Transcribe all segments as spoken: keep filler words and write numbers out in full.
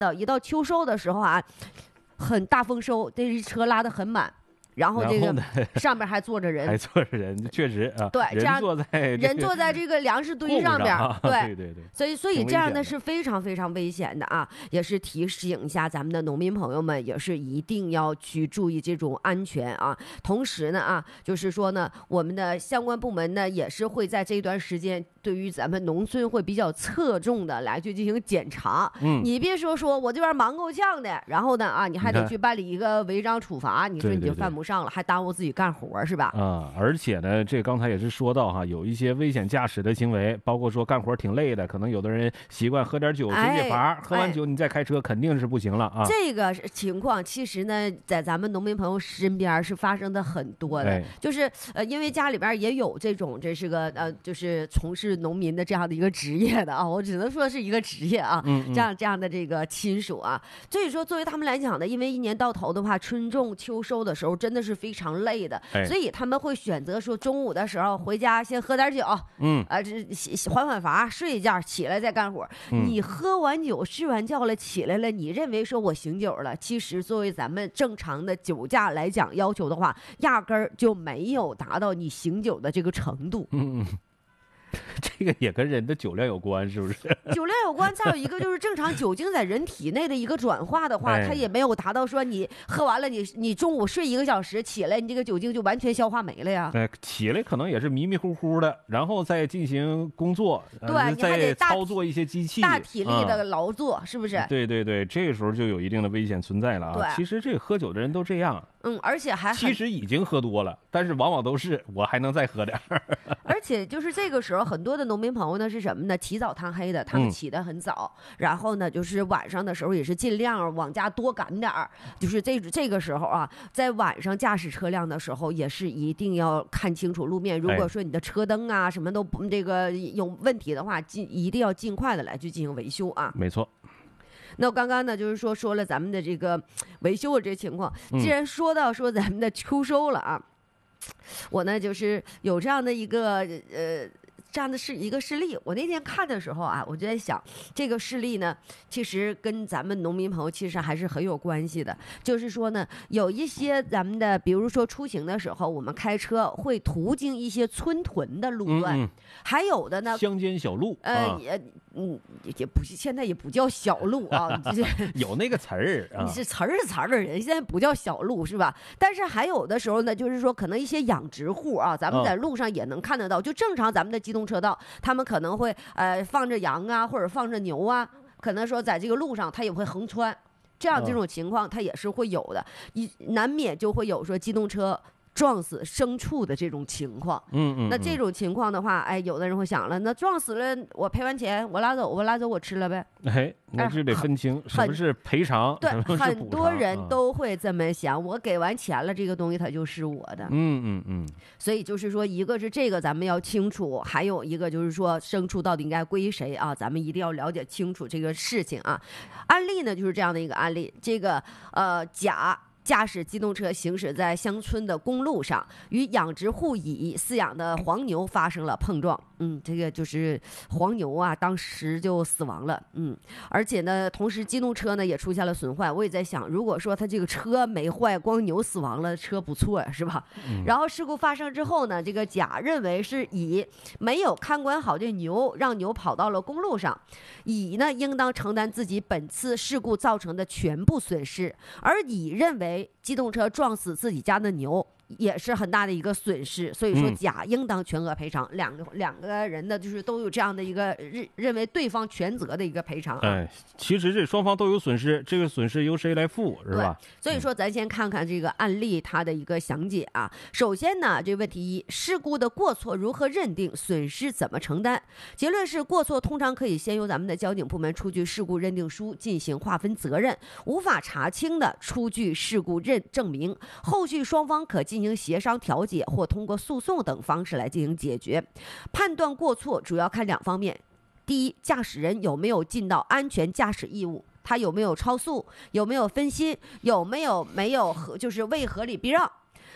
的一到秋收的时候啊，很大丰收，这车拉得很满。然后这个上面还坐着人， 还坐着人，确实啊， 对，这样人坐在、这个、 人坐在这个粮食堆上边， 啊、对对对， 所以所以这样呢是非常非常危险的啊，也是提醒一下咱们的农民朋友们，也是一定要去注意这种安全啊。同时呢啊，就是说呢，我们的相关部门呢也是会在这段时间对于咱们农村会比较侧重的来去进行检查。 嗯， 你别说说我这边忙够呛的，然后呢啊，你还得去办理一个违章处罚，你说你就犯不上了，还耽误自己干活是吧？ 啊，而且呢，这刚才也是说到哈，有一些危险驾驶的行为，包括说干活挺累的，可能有的人习惯喝点酒解解乏， 哎、 喝完酒你再开车肯定是不行了啊。 这个情况其实呢，在咱们农民朋友身边是发生的很多的， 哎、 就是呃，因为家里边也有这种这是个呃，就是从事农民的这样的一个职业的啊，我只能说是一个职业啊， 嗯嗯这样这样的这个亲属啊，所以说作为他们来讲呢，因为一年到头的话，春种秋收的时候真的是非常累的， 哎、 所以他们会选择说中午的时候回家先喝点酒， 嗯啊，这缓缓乏，睡一觉，起来再干活。 嗯、 你喝完酒睡完觉了，起来了，你认为说我醒酒了，其实作为咱们正常的酒驾来讲要求的话，压根儿就没有达到你醒酒的这个程度。 嗯嗯。这个也跟人的酒量有关，是不是？ 酒量有关，再有一个就是正常酒精在人体内的一个转化的话， 哎、 它也没有达到说你喝完了你，你你中午睡一个小时起来，你这个酒精就完全消化没了呀。 哎、起来可能也是迷迷糊糊的，然后再进行工作， 对， 呃、 你还得再操作一些机器， 大体力的劳作， 嗯、 是不是？ 对对对，这个时候就有一定的危险存在了啊。 对， 其实这个喝酒的人都这样。 嗯，而且还其实已经喝多了，但是往往都是我还能再喝点儿。 而且就是这个时候，很多的农民朋友呢是什么呢？起早贪黑的，他们起得很早，嗯、然后呢，就是晚上的时候也是尽量往家多赶点儿。就是这这个时候啊，在晚上驾驶车辆的时候，也是一定要看清楚路面。如果说你的车灯啊什么都不这个有问题的话，尽一定要尽快的来去进行维修啊。 没错。 那我刚刚呢，就是说说了咱们的这个维修的这情况。既然说到说咱们的秋收了啊，嗯、我呢就是有这样的一个呃这样的是一个事例。我那天看的时候啊，我就在想，这个事例呢，其实跟咱们农民朋友其实还是很有关系的。就是说呢，有一些咱们的，比如说出行的时候，我们开车会途经一些村屯的路段， 嗯嗯还有的呢， 乡间小路， 呃， 啊、 也嗯也不现在也不叫小路啊， 有那个词儿啊， 你是词儿是词儿的人，现在不叫小路是吧？但是还有的时候呢，就是说可能一些养殖户啊，咱们在路上也能看得到，哦、就正常咱们的机动车道，他们可能会呃放着羊啊，或者放着牛啊，可能说在这个路上他也会横穿，这样这种情况他也是会有的，一难免就会有说机动车撞死牲畜的这种情况。 嗯 嗯, 嗯， 那这种情况的话，哎，有的人会想了，那撞死了我赔完钱，我拉走，我拉走我吃了呗。 哎，那就得分清什么是赔偿， 对， 什么是补偿， 很多人都会这么想，我给完钱了，这个东西它就是我的。 嗯嗯嗯。 所以就是说，一个是这个咱们要清楚，还有一个就是说，牲畜到底应该归谁啊？咱们一定要了解清楚这个事情啊。案例呢就是这样的一个案例，这个呃甲驾驶机动车行驶在乡村的公路上，与养殖户乙饲养的黄牛发生了碰撞。嗯，这个就是黄牛啊，当时就死亡了。嗯，而且呢，同时机动车呢也出现了损坏。我也在想，如果说他这个车没坏，光牛死亡了，车不错呀，是吧？嗯、然后事故发生之后呢，这个甲认为是乙没有看管好这牛，让牛跑到了公路上，乙呢应当承担自己本次事故造成的全部损失，而乙认为机动车撞死自己家的牛也是很大的一个损失，所以说甲应当全额赔偿。嗯、两个两个人呢，就是都有这样的一个认认为对方全责的一个赔偿、啊。 哎，其实这双方都有损失，这个损失由谁来负，是吧？ 所以说，咱先看看这个案例它的一个详解啊。首先呢，这问题一，事故的过错如何认定，损失怎么承担？结论是，过错通常可以先由咱们的交警部门出具事故认定书进行划分责任，无法查清的出具事故认证明，后续双方可进行协商调解或通过诉讼等方式来进行解决。判断过错主要看两方面，第一，驾驶人有没有尽到安全驾驶义务，他有没有超速，有没有分心，有没有没有就是未合理避让。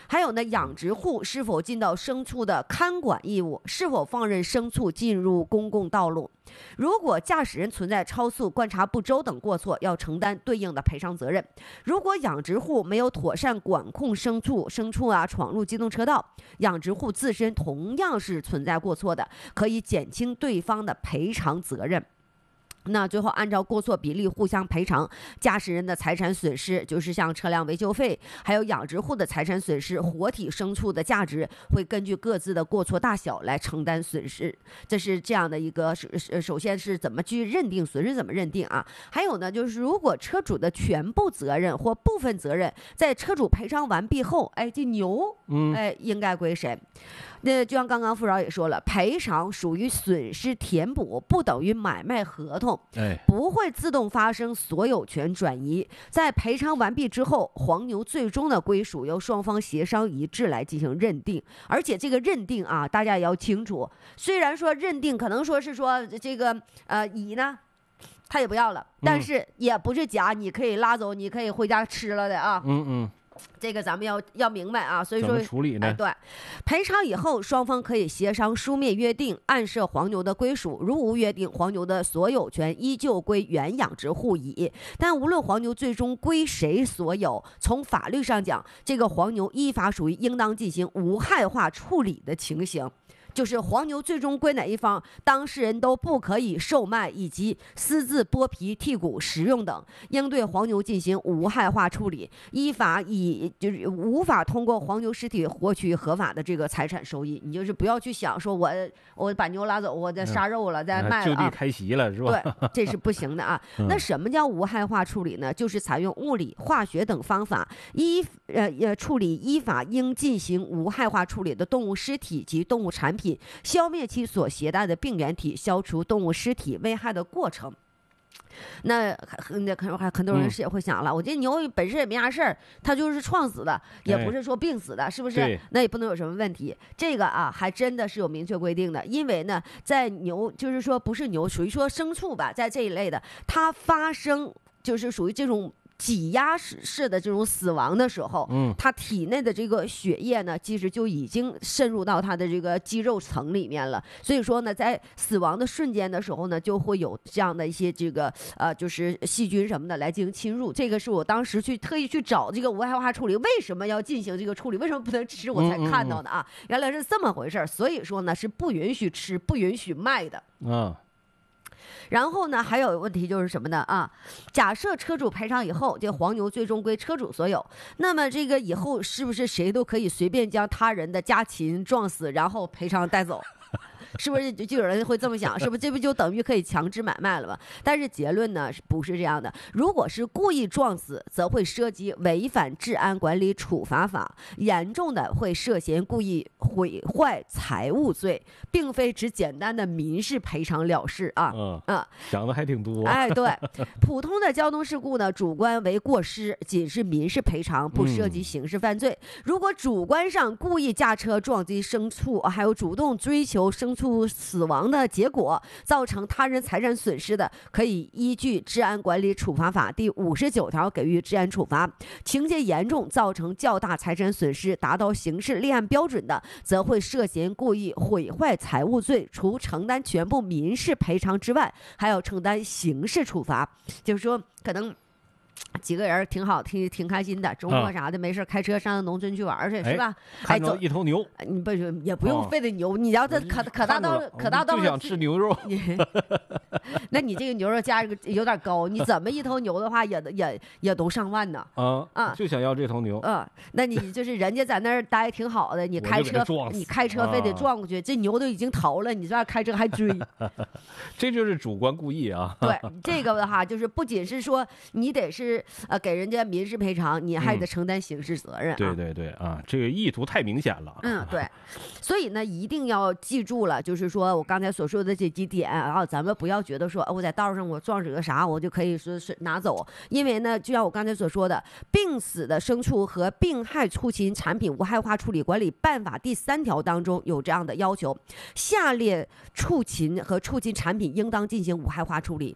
还有呢，养殖户是否尽到牲畜的看管义务，是否放任牲畜进入公共道路。如果驾驶人存在超速、观察不周等过错，要承担对应的赔偿责任。如果养殖户没有妥善管控牲畜，牲畜啊闯入机动车道，养殖户自身同样是存在过错的，可以减轻对方的赔偿责任。那最后按照过错比例互相赔偿，驾驶人的财产损失就是像车辆维修费，还有养殖户的财产损失，活体牲畜的价值会根据各自的过错大小来承担损失。这是这样的一个，首先是怎么去认定损失，怎么认定啊？还有呢，就是如果车主的全部责任或部分责任在车主赔偿完毕后，哎，这牛，哎，应该归谁？那就像刚刚傅老也说了，赔偿属于损失填补，不等于买卖合同， 哎， 不会自动发生所有权转移。在赔偿完毕之后，黄牛最终的归属由双方协商一致来进行认定。而且这个认定啊，大家也要清楚，虽然说认定可能说是说这个呃乙呢他也不要了，但是也不是甲你可以拉走，你可以回家吃了的啊。 嗯嗯。 这个咱们要要明白啊，所以说怎么处理呢？ 哎，对，赔偿以后，双方可以协商书面约定，按设黄牛的归属。如无约定，黄牛的所有权依旧归原养殖户乙。但无论黄牛最终归谁所有，从法律上讲，这个黄牛依法属于应当进行无害化处理的情形。就是黄牛最终归哪一方，当事人都不可以售卖以及私自剥皮剔骨食用等，应对黄牛进行无害化处理，依法以就是无法通过黄牛尸体获取合法的这个财产收益。你就是不要去想说我我把牛拉走，我再杀肉了、嗯、再卖了、啊、 就地开席了是吧？ 对，这是不行的啊。那什么叫无害化处理呢？就是采用物理、化学等方法依呃呃处理依法应进行无害化处理的动物尸体及动物产品，消灭其所携带的病原体，消除动物尸体危害的过程。那那可能还很多人是也会想了，我这牛本身也没啥事儿，它就是撞死的，也不是说病死的，是不是？那也不能有什么问题。这个啊，还真的是有明确规定的，因为呢，在牛就是说不是牛，属于说牲畜吧，在这一类的，它发生就是属于这种挤压式的这种死亡的时候，嗯，他体内的这个血液呢，其实就已经渗入到他的这个肌肉层里面了。所以说呢，在死亡的瞬间的时候呢，就会有这样的一些这个呃，就是细菌什么的来进行侵入。这个是我当时去特意去找这个无害化处理，为什么要进行这个处理？为什么不能吃？我才看到的啊，嗯嗯嗯原来是这么回事儿。所以说呢，是不允许吃、不允许卖的。嗯。然后呢，还有问题就是什么呢？啊，假设车主赔偿以后，这黄牛最终归车主所有，那么这个以后是不是谁都可以随便将他人的家禽撞死，然后赔偿带走？是不是就有人会这么想？是不是这不就等于可以强制买卖了吗？但是结论呢，不是这样的。如果是故意撞死，则会涉及违反治安管理处罚法，严重的会涉嫌故意毁坏财物罪，并非只简单的民事赔偿了事啊。 嗯啊，想的还挺多。 哎，对，普通的交通事故呢，主观为过失，仅是民事赔偿，不涉及刑事犯罪。嗯、如果主观上故意驾车撞击牲畜，还有主动追求牲畜死亡的结果，造成他人财产损失的，可以依据《治安管理处罚法》第五十九条给予治安处罚。情节严重，造成较大财产损失，达到刑事立案标准的，则会涉嫌故意毁坏财物罪，除承担全部民事赔偿之外，还要承担刑事处罚。就是说，可能几个人挺好，挺挺开心的，周末啥的、嗯、没事开车上农村去玩去，是吧？ 看到一头牛， 你不也不用非得牛，哦、你要这可可大到可大到就想吃牛肉， 那你这个牛肉价有点高，你怎么一头牛的话也也也都上万呢？ 啊啊，就想要这头牛。 嗯，那你就是人家在那儿待挺好的，你开车你开车非得撞过去，啊、这牛都已经逃了，你这开车还追， 这就是主观故意啊。 对，这个的话就是不仅是说你得是。呃，给人家民事赔偿，你还得承担刑事责任、啊嗯。对对对啊，这个意图太明显了。 嗯，对，所以呢，一定要记住了，就是说我刚才所说的这几点啊，咱们不要觉得说、哦、我在道上我撞着个啥，我就可以说是拿走，因为呢，就像我刚才所说的，病死的牲畜和病害畜禽产品无害化处理管理办法第三条当中有这样的要求：下列畜禽和畜禽产品应当进行无害化处理。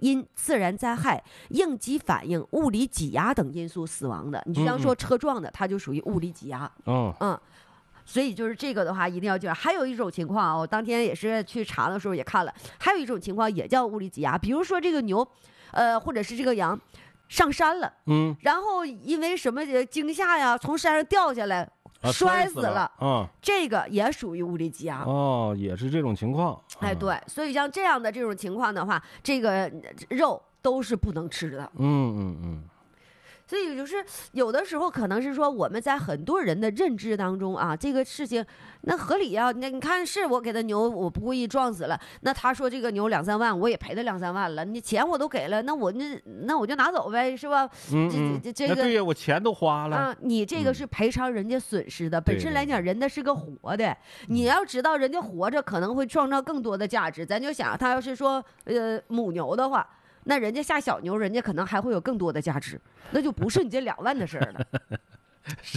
因自然灾害、应激反应、物理挤压等因素死亡的。你就像说车撞的，它就属于物理挤压。 嗯嗯。所以就是这个的话，一定要记住。还有一种情况啊，我当天也是去查的时候也看了，还有一种情况也叫物理挤压，比如说这个牛，呃，或者是这个羊上山了， 嗯， 然后因为什么惊吓呀，从山上掉下来， 啊、 摔死了， 嗯，这个也属于物理挤压。 哦，也是这种情况。 哎，对，所以像这样的这种情况的话，这个肉都是不能吃的。 嗯嗯嗯。 所以就是有的时候可能是说我们在很多人的认知当中啊，这个事情那合理啊。那你看是我给他牛，我不故意撞死了，那他说这个牛两三万，我也赔他两三万了，你钱我都给了，那我那那我就拿走呗，是吧？ 嗯嗯，这这这个对呀，我钱都花了啊，你这个是赔偿人家损失的。嗯、本身来讲，人家是个活的，你要知道人家活着可能会创造更多的价值。咱就想他要是说呃母牛的话。那人家下小牛，人家可能还会有更多的价值，那就不是你这两万的事儿了。 是，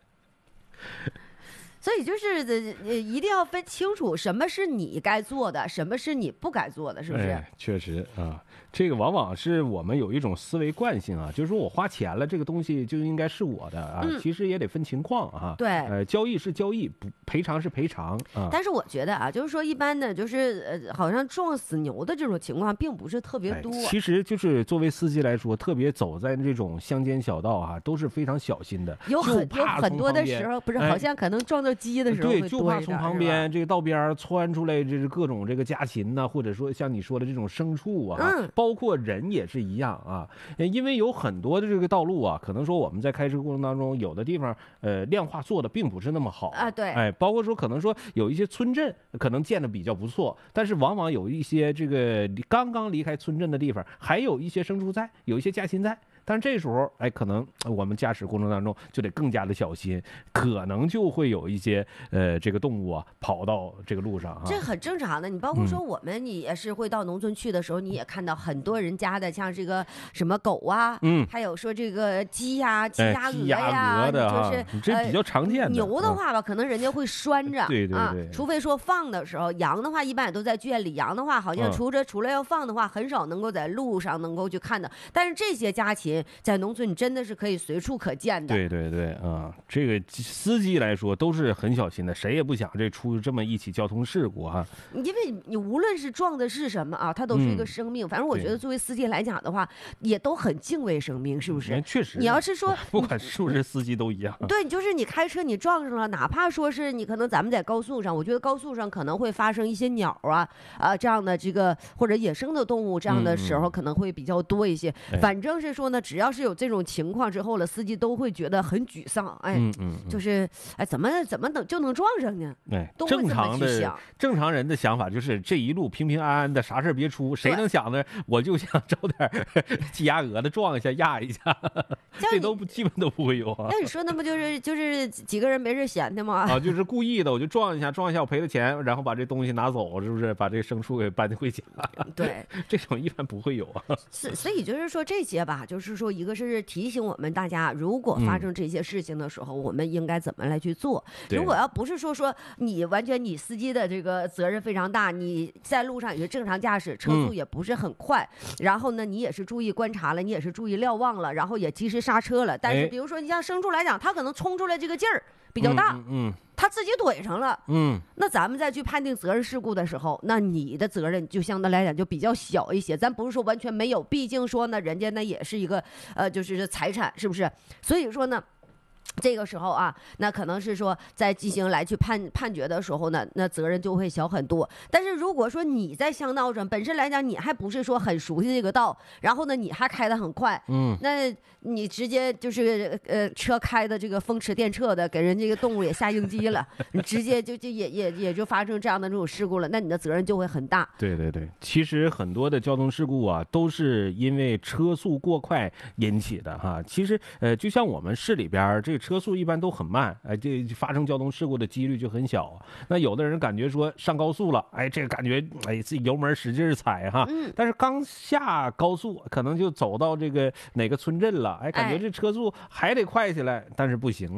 所以就是呃，一定要分清楚什么是你该做的，什么是你不该做的，是不是？ 哎、确实啊，这个往往是我们有一种思维惯性啊，就是说我花钱了，这个东西就应该是我的啊。嗯、其实也得分情况啊。 对， 呃，交易是交易，不赔偿是赔偿啊。 但是我觉得啊，就是说一般的，就是呃，好像撞死牛的这种情况并不是特别多。 哎、其实就是作为司机来说，特别走在这种乡间小道啊，都是非常小心的。 有很有很多的时候，不是、哎、好像可能撞到鸡的时候会对，就怕从旁边这个道边窜出来，这是各种这个家禽呐、啊，或者说像你说的这种牲畜啊， 嗯、 包括人也是一样啊。因为有很多的这个道路啊，可能说我们在开车过程当中，有的地方呃亮化做的并不是那么好啊，对， 哎，包括说可能说有一些村镇可能建的比较不错，但是往往有一些这个刚刚离开村镇的地方，还有一些牲畜在，有一些家禽在。但是这时候，哎，可能我们驾驶过程当中就得更加的小心，可能就会有一些呃这个动物啊跑到这个路上啊。 这很正常的。你包括说我们，你也是会到农村去的时候，嗯、你也看到很多人家的像这个什么狗啊， 嗯， 还有说这个鸡呀、鸡鸭鹅呀， 哎、的就是、 啊、这比较常见的。 牛的话吧，可能人家会拴着， 对对对、 啊，除非说放的时候，羊的话一般也都在圈里。羊的话，好像除了、嗯、除了要放的话，很少能够在路上能够去看到。但是这些家禽在农村。真的是可以随处可见的。 对对对啊，这个司机来说都是很小心的，谁也不想这出这么一起交通事故啊。 因为你无论是撞的是什么啊，它都是一个生命。嗯、反正我觉得作为司机来讲的话，也都很敬畏生命，是不是？ 确实。 你要是说不管是不是司机都一样。 对，就是你开车你撞上了，哪怕说是你可能咱们在高速上，我觉得高速上可能会发生一些鸟啊啊这样的这个或者野生的动物这样的时候可能会比较多一些。 嗯、 反正是说呢，只要是有这种情况之后了，司机都会觉得很沮丧，哎， 嗯嗯嗯、 就是哎，怎么怎么能就能撞上呢？ 哎， 都会这么去想。 正常人的想法就是这一路平平安安的，啥事别出。谁能想呢？我就想找点鸡鸭鹅的撞一下压一下，这都基本都不会有啊。 那你说那不就是就是几个人没事闲的吗？ 啊，就是故意的，我就撞一下，撞一下我赔了钱，然后把这东西拿走，是不是？把这个牲畜给搬回家。 对， 这种一般不会有啊。 是，所以就是说这些吧，就是说一个是提醒我们大家，如果发生这些事情的时候，嗯、我们应该怎么来去做。如果要不是说说你完全你司机的这个责任非常大，你在路上也是正常驾驶，车速也不是很快，嗯、然后呢，你也是注意观察了，你也是注意瞭望了，然后也及时刹车了。但是比如说你像牲畜来讲，它可能冲出来这个劲儿比较大， 嗯，嗯他自己怼上了， 嗯， 那咱们再去判定责任事故的时候，那你的责任就相对来讲就比较小一些。咱不是说完全没有，毕竟说呢，人家那也是一个呃，就是财产，是不是？所以说呢。这个时候啊，那可能是说在进行来去判判决的时候呢，那责任就会小很多。但是如果说你在乡道上本身来讲，你还不是说很熟悉这个道，然后呢你还开得很快， 嗯， 那你直接就是呃车开的这个风驰电掣的，给人这个动物也下应激了，你直接就就也也也就发生这样的这种事故了，那你的责任就会很大。 对对对，其实很多的交通事故啊，都是因为车速过快引起的哈。其实呃，就像我们市里边这个车速一般都很慢，哎，这发生交通事故的几率就很小。那有的人感觉说上高速了，哎，这个感觉哎自己油门使劲踩哈， 嗯， 但是刚下高速，可能就走到这个哪个村镇了，哎，感觉这车速还得快起来，但是不行啊。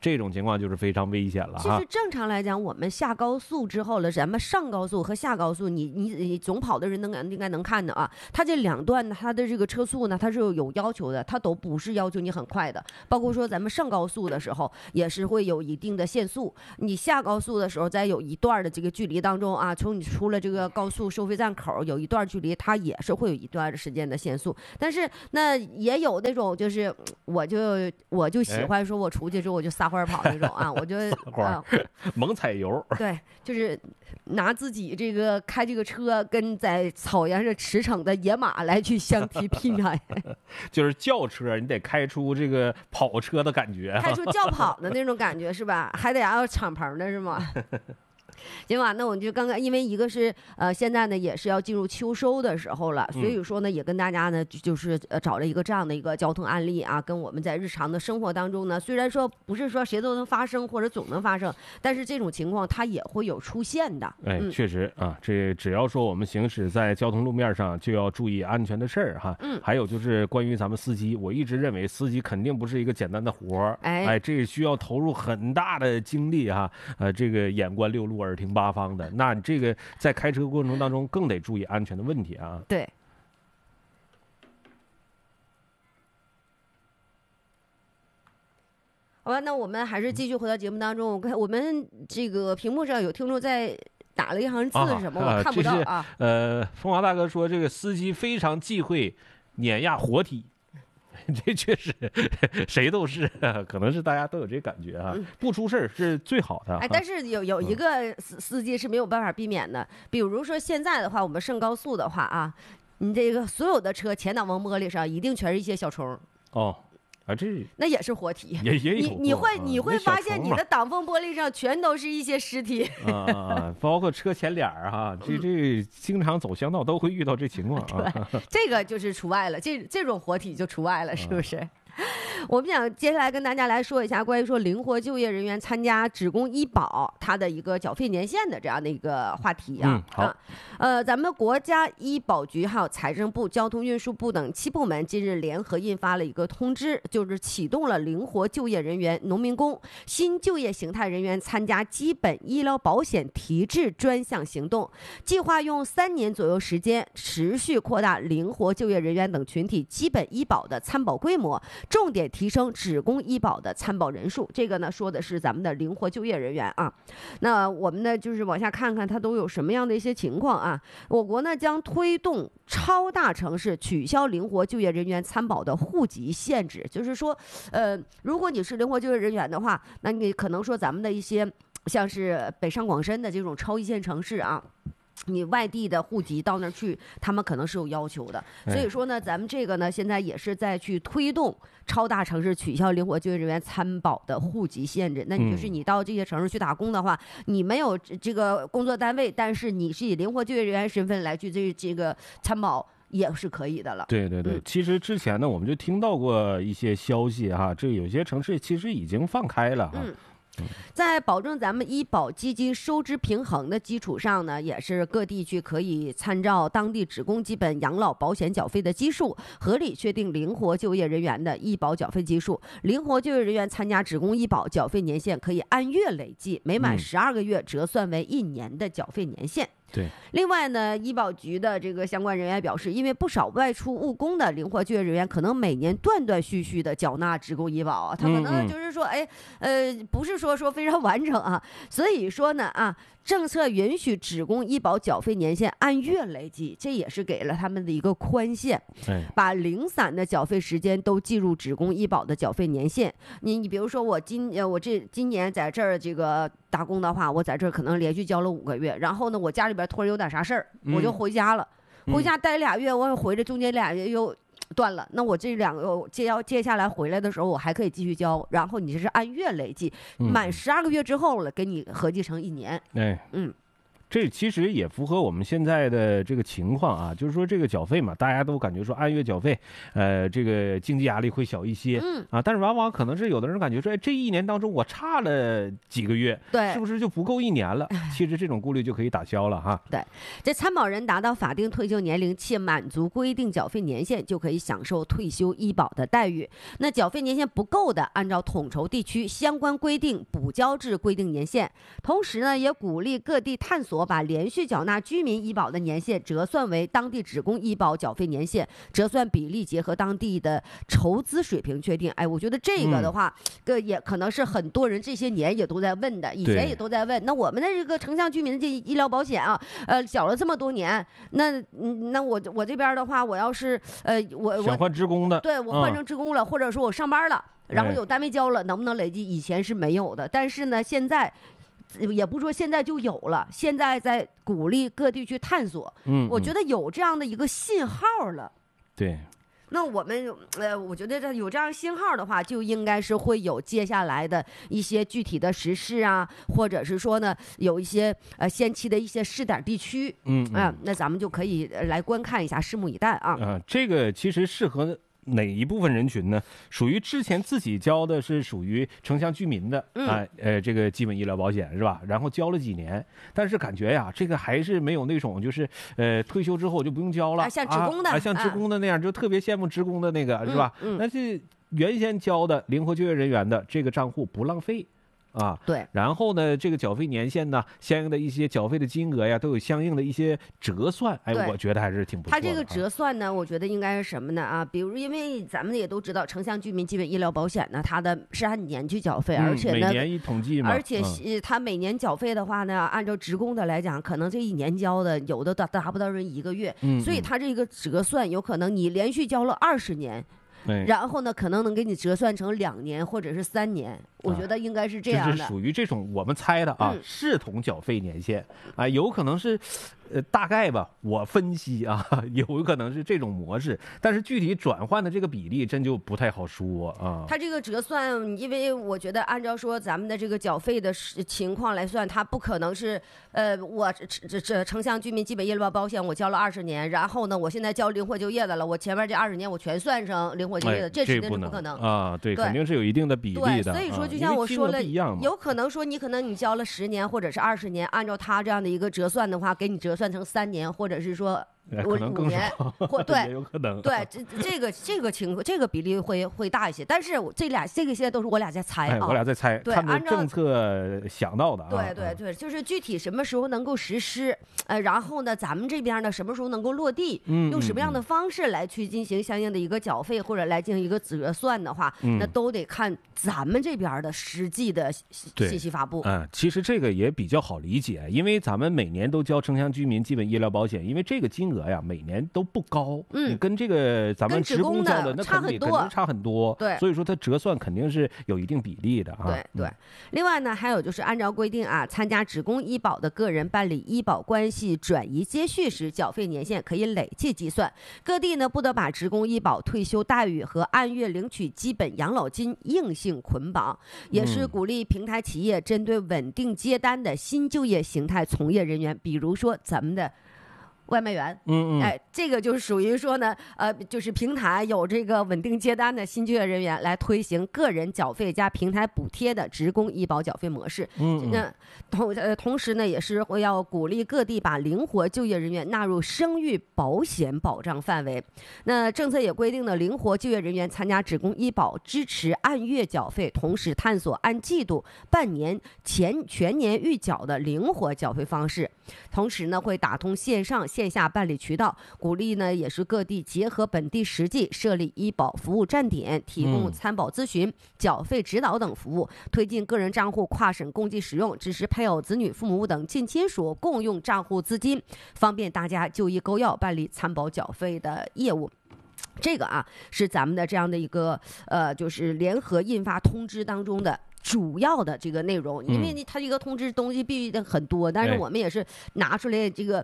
这种情况就是非常危险了哈。 其实正常来讲，我们下高速之后了，咱们上高速和下高速，你你你总跑的人能应该能看的啊，它这两段它的这个车速呢，它是有要求的，它都不是要求你很快的。包括说咱们上高速的时候，也是会有一定的限速，你下高速的时候，在有一段的这个距离当中啊，从你出了这个高速收费站口有一段距离，它也是会有一段的时间的限速。但是那也有那种就是我就我就喜欢说我出去之后我就撒欢跑那种啊，我就啊猛踩油， 对，就是拿自己这个开这个车跟在草原上驰骋的野马来去相提并论， 就是轿车你得开出这个跑车的感觉， 开出轿跑的那种感觉是吧？还得要敞篷的是吗？行吧，那我就刚刚，因为一个是呃，现在呢也是要进入秋收的时候了，所以说呢，也跟大家呢就是呃找了一个这样的一个交通案例啊，跟我们在日常的生活当中呢，虽然说不是说谁都能发生或者总能发生，但是这种情况它也会有出现的。 哎， 嗯、 确实啊，这只要说我们行驶在交通路面上，就要注意安全的事儿哈。 嗯。 还有就是关于咱们司机，我一直认为司机肯定不是一个简单的活儿， 哎哎，这需要投入很大的精力哈，呃，这个眼观六路，耳听八方的。那你这个在开车过程当中更得注意安全的问题啊。 对。好吧，那我们还是继续回到节目当中。我看我们这个屏幕上有听众在打了一行字是什么， 啊、 我看不到啊。 啊呃，风华大哥说这个司机非常忌讳碾压活体。这确实，谁都是，可能是大家都有这感觉啊，嗯、不出事儿是最好的。 哎，但是有有一个司司机是没有办法避免的，嗯、比如说现在的话，我们上高速的话啊，你这个所有的车前挡风玻璃上一定全是一些小虫。 哦。啊，这那也是活体， 也也有你你会你会发现你的挡风玻璃上全都是一些尸体啊啊，包括车前脸儿哈，这这经常走乡道都会遇到这情况啊。 对，这个就是除外了，这这种活体就除外了，是不是？我们想接下来跟大家来说一下关于说灵活就业人员参加职工医保它的一个缴费年限的这样的一个话题啊。 嗯、好、 啊，呃，咱们国家医保局还有财政部、交通运输部等七部门近日联合印发了一个通知，就是启动了灵活就业人员、农民工、新就业形态人员参加基本医疗保险提质专项行动，计划用三年左右时间持续扩大灵活就业人员等群体基本医保的参保规模，重点提升职工医保的参保人数。这个呢说的是咱们的灵活就业人员啊。那我们呢就是往下看看它都有什么样的一些情况啊。我国呢将推动超大城市取消灵活就业人员参保的户籍限制，就是说呃如果你是灵活就业人员的话，那你可能说咱们的一些像是北上广深的这种超一线城市啊，你外地的户籍到那儿去，他们可能是有要求的。所以说呢，咱们这个呢，现在也是在去推动超大城市取消灵活就业人员参保的户籍限制。那你就是你到这些城市去打工的话，你没有这个工作单位，但是你是以灵活就业人员身份来去这这个参保，也是可以的了。 对对对、嗯，其实之前呢，我们就听到过一些消息哈，这有些城市其实已经放开了哈。 嗯，在保证咱们医保基金收支平衡的基础上呢，也是各地区可以参照当地职工基本养老保险缴费的基数，合理确定灵活就业人员的医保缴费基数。灵活就业人员参加职工医保缴费年限可以按月累计，每满十二个月折算为一年的缴费年限。 对， 另外呢，医保局的这个相关人员表示，因为不少外出务工的灵活就业人员可能每年断断续续的缴纳职工医保，他可能就是说，哎，呃，不是说说非常完整啊，所以说呢，啊，政策允许职工医保缴费年限按月累计，这也是给了他们的一个宽限，把零散的缴费时间都计入职工医保的缴费年限。你你比如说我今呃我这今年在这儿这个打工的话，我在这儿可能连续交了五个月，然后呢，我家里边突然有点啥事儿，我就回家了， 嗯、 回家待俩月，我回来中间俩月又断了，那我这两个接要接下来回来的时候，我还可以继续交，然后你这是按月累计，满十二个月之后了，给你合计成一年。 哎， 嗯。 这其实也符合我们现在的这个情况啊，就是说这个缴费嘛，大家都感觉说按月缴费，呃，这个经济压力会小一些， 嗯啊，但是往往可能是有的人感觉说，哎，这一年当中我差了几个月， 对是不是就不够一年了？其实这种顾虑就可以打消了哈。 对，这参保人达到法定退休年龄且满足规定缴费年限，就可以享受退休医保的待遇。那缴费年限不够的，按照统筹地区相关规定补交至规定年限。同时呢，也鼓励各地探索把连续缴纳居民医保的年限折算为当地职工医保缴费年限，折算比例结合当地的筹资水平确定。哎，我觉得这个的话，个、嗯、也可能是很多人这些年也都在问的，以前也都在问。那我们的这个城乡居民的这医疗保险啊，呃，缴了这么多年，那那我我这边的话，我要是呃我想换职工的， 对我换成职工了，嗯、或者说我上班了，然后有单位交了，能不能累计？以前是没有的，但是呢，现在。也不说现在就有了，现在在鼓励各地去探索。 嗯， 我觉得有这样的一个信号了。 对。 那我们呃，我觉得这有这样信号的话，就应该是会有接下来的一些具体的实施啊，或者是说呢，有一些呃先期的一些试点地区， 嗯啊、呃，那咱们就可以来观看一下，拭目以待啊。 啊、呃，这个其实适合。哪一部分人群呢？属于之前自己交的是属于城乡居民的啊、 嗯呃，呃，这个基本医疗保险是吧？然后交了几年，但是感觉呀，这个还是没有那种就是呃退休之后就不用交了， 啊、像职工的， 啊，像职工的那样，啊、就特别羡慕职工的那个是吧？ 嗯嗯、 那是原先交的灵活就业人员的这个账户不浪费。啊， 对， 然后呢，这个缴费年限呢，相应的一些缴费的金额呀，都有相应的一些折算。哎，我觉得还是挺不错的。 它这个折算呢，我觉得应该是什么呢？啊，比如因为咱们也都知道，城乡居民基本医疗保险呢，它的是按年去缴费， 嗯、 而且呢， 每年一统计嘛。 而且它每年缴费的话呢，按照职工的来讲，可能这一年交的有的达达不到人一个月， 嗯、 所以它这个折算有可能你连续交了二十年。然后呢，可能能给你折算成两年或者是三年，我觉得应该是这样的。 这是属于这种我们猜的啊， 嗯、 视同缴费年限啊，有可能是，呃，大概吧，我分析啊，有可能是这种模式，但是具体转换的这个比例真就不太好说啊。 它这个折算，因为我觉得按照说咱们的这个缴费的情况来算，它不可能是，呃，我这这城乡居民基本医疗保险我交了二十年，然后呢，我现在交灵活就业的了，我前面这二十年我全算上灵活。 哎、 这指定是不可能啊，对， 对肯定是有一定的比例的。 所以说，就像我说了， 啊、 有可能说你可能你交了十年或者是二十年，按照他这样的一个折算的话，给你折算成三年，或者是说。 可能更少，或对， 有可能， 对，这这个这个情况，这个比例会会大一些。但是这俩这个现在都是我俩在猜啊， 哎、我俩在猜， 对， 看着政策想到的啊。 对对对，就是具体什么时候能够实施，呃，然后呢，咱们这边呢什么时候能够落地， 嗯， 用什么样的方式来去进行相应的一个缴费或者来进行一个折算的话， 嗯、 那都得看咱们这边的实际的信息发布。 嗯，其实这个也比较好理解，因为咱们每年都交城乡居民基本医疗保险，因为这个金额呀，每年都不高， 嗯， 你跟这个咱们职工交的那差很多， 差很多， 对， 所以说它折算肯定是有一定比例的啊。 对对，另外呢，还有就是按照规定啊，参加职工医保的个人办理医保关系转移接续时，缴费年限可以累计计算。各地呢不得把职工医保退休待遇和按月领取基本养老金硬性捆绑，也是鼓励平台企业针对稳定接单的新就业形态从业人员，比如说咱们的。外卖员， 嗯嗯， 哎，这个就是属于说呢，呃，就是平台有这个稳定接单的新就业人员来推行个人缴费加平台补贴的职工医保缴费模式。 嗯， 那同呃同时呢，也是会要鼓励各地把灵活就业人员纳入生育保险保障范围。那政策也规定了，灵活就业人员参加职工医保支持按月缴费，同时探索按季度、半年、前全年预缴的灵活缴费方式。同时呢，会打通线上线下办理渠道，鼓励呢也是各地结合本地实际设立医保服务站点，提供参保咨询、嗯、缴费指导等服务，推进个人账户跨省共济使用，支持配偶、子女、父母等近亲属共用账户资金，方便大家就医购药办理参保缴费的业务。这个啊是咱们的这样的一个呃，就是联合印发通知当中的主要的这个内容，因为它这个通知东西必须的很多，但是我们也是拿出来这个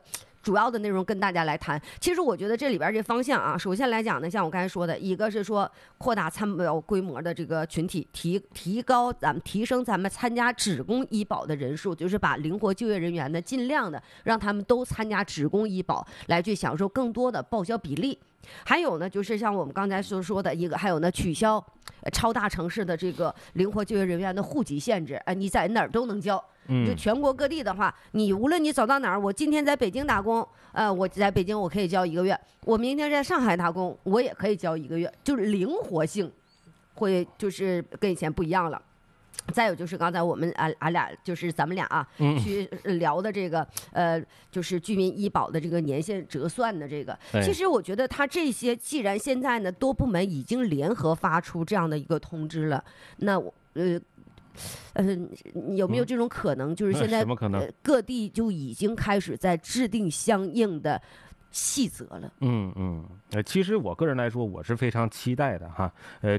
主要的内容跟大家来谈。其实我觉得这里边这方向啊，首先来讲呢，像我刚才说的，一个是说扩大参保规模的这个群体，提提高咱们提升咱们参加职工医保的人数，就是把灵活就业人员呢尽量的让他们都参加职工医保，来去享受更多的报销比例。还有呢，就是像我们刚才所说的一个，还有呢，取消超大城市的这个灵活就业人员的户籍限制，哎，你在哪儿都能交。就全国各地的话，你无论你走到哪儿，我今天在北京打工，呃，我在北京我可以交一个月，我明天在上海打工，我也可以交一个月，就是灵活性会就是跟以前不一样了。再有就是刚才我们俺俺俩就是咱们俩啊， 嗯去聊的这个呃，就是居民医保的这个年限折算的这个， 哎其实我觉得他这些既然现在呢多部门已经联合发出这样的一个通知了，那我呃。嗯，有没有这种可能？就是现在什么可能呃各地就已经开始在制定相应的细则了。 嗯嗯，呃，其实我个人来说，我是非常期待的哈。呃，